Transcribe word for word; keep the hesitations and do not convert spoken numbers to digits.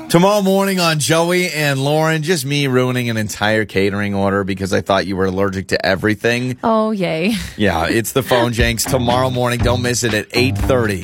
Tomorrow morning on Joey and Lauren, just me ruining an entire catering order because I thought you were allergic to everything. Oh, yay. Yeah, it's the Phone Janks tomorrow morning. Don't miss it at eight thirty.